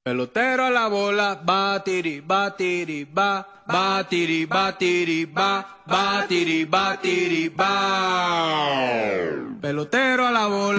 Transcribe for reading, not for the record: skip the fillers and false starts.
Pelotero a la bola, batiri, batiri, ba, batiri, batiri, ba, batiri, batiri, ba. Pelotero a la bola.